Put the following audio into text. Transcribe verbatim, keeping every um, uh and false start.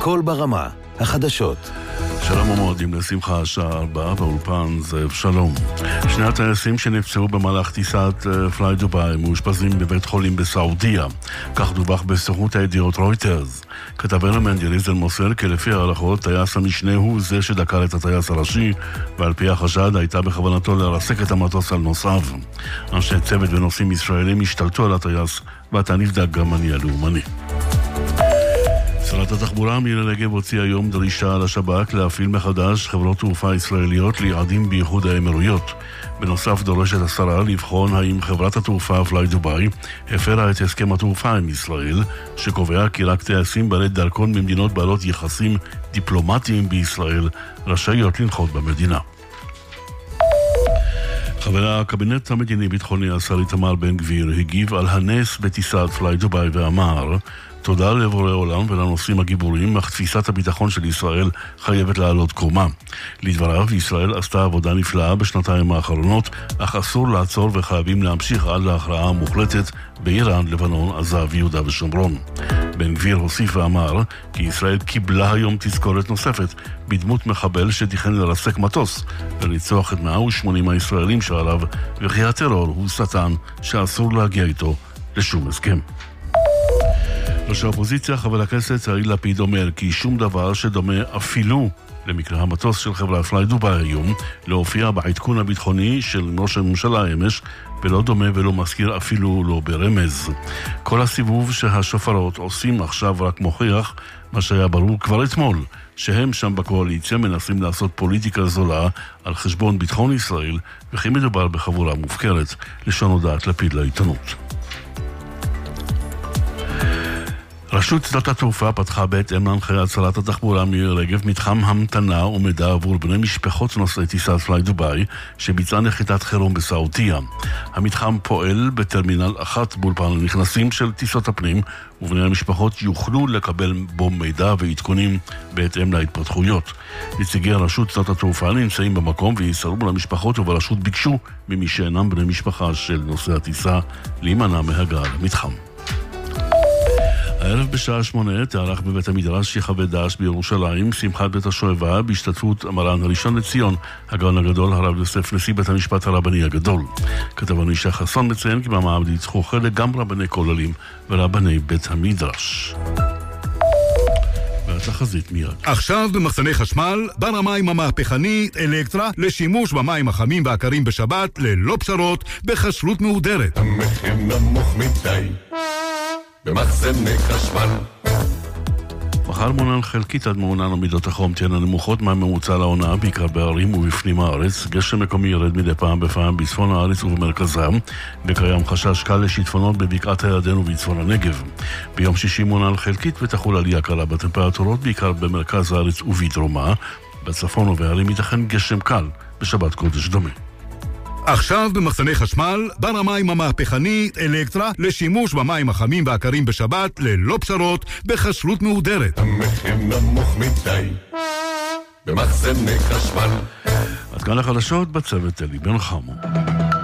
קול ברמה, החדשות. שלום ומועדים לשמחה, השעה ארבע באולפן זאב שלום. שני הטייסים שנפצעו במהלך טיסת פליי דובאי מאושפזים בבית חולים בסעודיה. כך דווח בסוכנות הידיעות רויטרס. כתבנו מנדליזל מוסר כי לפי הערכות טייס המשנה הוא זה שדקר את הטייס הראשי, ועל פי החשד הייתה בכוונתו לרסק את המטוס על נוסעיו. אנשי צוות ונוסעים ישראלים השתלטו על הטייס, ואתה נבדק גם מניע לאומני. שרת התחבורה מירי רגב הוציאה היום דרישה לשב"כ להפעיל מחדש חברות תעופה ישראליות ליעדים באיחוד האמירויות. בנוסף דורשת השרה לבחון האם חברת התעופה פליי דובאי הפרה את הסכם התעופה עם ישראל, שקובע כי רק טייסים בעלי דרכון ממדינות בעלות יחסים דיפלומטיים בישראל רשאיות לנחות במדינה. חבר הקבינט המדיני-ביטחוני השר איתמר בן גביר הגיב על הנס בטיסת פליי דובאי ואמר: תודה לבורא עולם ולנושאים הגיבוריים, אך תפיסת הביטחון של ישראל חייבת לעלות קומה. לדבריו, ישראל עשתה עבודה נפלאה בשנתיים האחרונות, אך אסור לעצור וחייבים להמשיך עד להכרעה המוחלטת באיראן, לבנון, עזה ויהודה ושומרון. בן גביר הוסיף ואמר כי ישראל קיבלה היום תזכורת נוספת בדמות מחבל שתכן לרסק מטוס ולרצוח את מאה ושמונים הישראלים שעליו, וכי הטרור הוא שטן שאסור להגיע איתו לשום הסכם. ראש האופוזיציה חבר הכנסת יאיר לפיד אומר כי שום דבר שדומה אפילו למקרה המטוס של חברת פליי דובאי היום להופיע בעדכון הביטחוני של ראש הממשלה אמש, ולא דומה ולא מזכיר אפילו לא ברמז. כל הסיבוב שהשופרות עושים עכשיו רק מוכיח מה שהיה ברור כבר אתמול, שהם שם בקואליציה מנסים לעשות פוליטיקה זולה על חשבון ביטחון ישראל, וכי מדובר בחבורה מופקרת, לשון הודעת לפיד לעיתונות. רשות שדות התעופה פתחה בהתאם להנחיית שרת התחבורה מירי רגב מתחם המתנה ומידע עבור בני משפחות נוסעי טיסת פליי דובאי שביצעה נחיתת חירום בסעודיה. המתחם פועל בטרמינל אחת באולפן הנכנסים של טיסות הפנים, ובני המשפחות יוכלו לקבל בו מידע ועדכונים בהתאם להתפתחויות. נציגי רשות שדות התעופה נמצאים במקום ויסרו למשפחות, וברשות ביקשו ממי שאינם בני משפחה של נוסעי הטיסה להימנע מהגעה למתחם. הערב בשעה שמונה תערך בבית המדרש יחווה דש בירושלים שמחת בית השואבה בהשתתפות מרן הראשון לציון הגאון הגדול הרב יוסף נשיא בית המשפט הרבני הגדול. כתבנו ישי חסון מציין כי במעמד יצחו חלק גם רבני כוללים ורבני בית המדרש. והתחזית מיד. עכשיו במחסני חשמל, בר המים המהפכני אלקטרה לשימוש במים החמים והקרים בשבת ללא פשרות בכשרות מהודרת. המחיר נמוך מדי במחסני חשמל. מחר מעונן חלקית עד מעונן ומידות החום תהיינה נמוכות מהממוצע לעונה, בעיקר בערים ובפנים הארץ. גשם מקומי ירד מדי פעם בפעם בצפון הארץ ובמרכזה, וקיים חשש קל לשיטפונות בבקעת הירדן ובצפון הנגב. ביום שישי מעונן חלקית ותחול עלייה קלה בטמפרטורות, בעיקר במרכז הארץ ובדרומה. בצפון ובערים ייתכן גשם קל בשבת קודש דומה. עכשיו במחסני חשמל, בר המים המהפכני אלקטרה לשימוש במים החמים והקרים בשבת ללא פשרות בכשרות מהודרת. המחיר נמוך מדי במחסני חשמל. עד כאן החדשות בצוות אלי בן חמו.